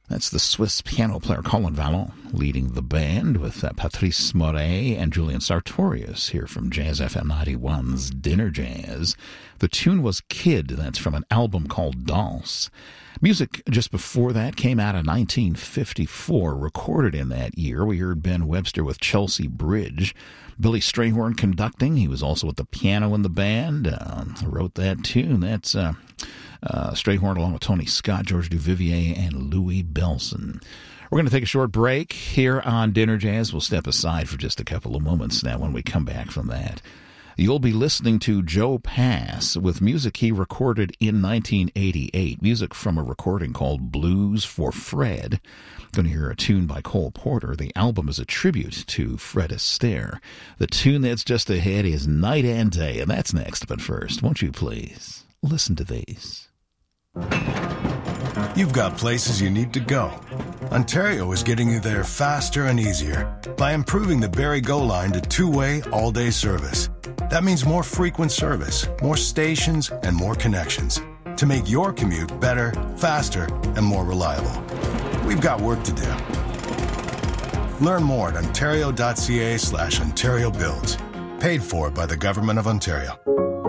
That's the Swiss piano player Colin Vallon leading the band with Patrice Moret and Julian Sartorius here from Jazz FM 91's Dinner Jazz. The tune was Kid. That's from an album called Danse. Music just before that came out in 1954, recorded in that year. We heard Ben Webster with Chelsea Bridge. Billy Strayhorn conducting. He was also at the piano in the band. Wrote that tune. That's Strayhorn along with Tony Scott, George Duvivier, and Louis Bellson. We're going to take a short break here on Dinner Jazz. We'll step aside for just a couple of moments now. When we come back from that, you'll be listening to Joe Pass with music he recorded in 1988, music from a recording called Blues for Fred. Going to hear a tune by Cole Porter. The album is a tribute to Fred Astaire. The tune that's just ahead is Night and Day, and that's next. But first, won't you please listen to these? You've got places you need to go. Ontario is getting you there faster and easier by improving the Barrie Go line to two-way, all-day service. That means more frequent service, more stations, and more connections to make your commute better, faster, and more reliable. We've got work to do. Learn more at ontario.ca/Ontario Builds. Paid for by the Government of Ontario.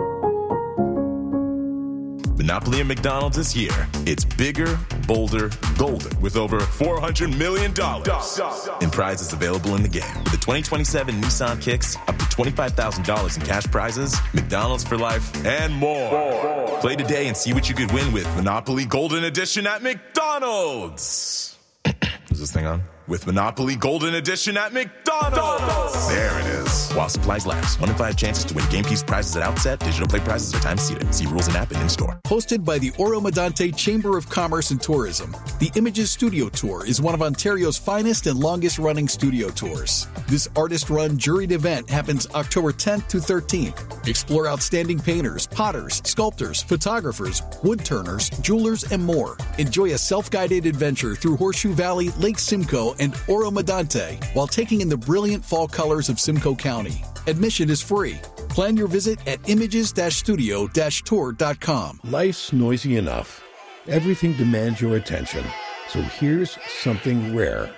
Monopoly at McDonald's is here. It's bigger, bolder, golden, with over $400 million in prizes available in the game. With the 2027 Nissan Kicks, up to $25,000 in cash prizes, McDonald's for life, and more. Play today and see what you could win with Monopoly Golden Edition at McDonald's. Is this thing on? With Monopoly Golden Edition at McDonald's. There it is. While supplies last. 1 in 5 chances to win game piece prizes at outset. Digital play prizes are time seated. See rules and app and in-store. Hosted by the Oro-Medonte Chamber of Commerce and Tourism, the Images Studio Tour is one of Ontario's finest and longest-running studio tours. This artist-run juried event happens October 10th to 13th. Explore outstanding painters, potters, sculptors, photographers, wood-turners, jewelers, and more. Enjoy a self-guided adventure through Horseshoe Valley, Lake Simcoe, and Oro-Medonte while taking in the brilliant fall colors of Simcoe County. Admission is free. Plan your visit at images-studio-tour.com. Life's noisy enough. Everything demands your attention. So here's something rare.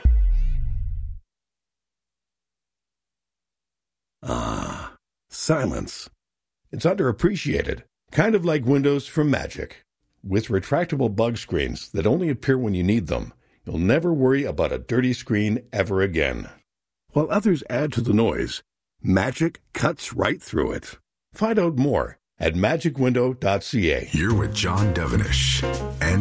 Ah, silence. It's underappreciated. Kind of like windows from Magic. With retractable bug screens that only appear when you need them, you'll never worry about a dirty screen ever again. While others add to the noise, Magic cuts right through it. Find out more at magicwindow.ca. You're with John Devenish and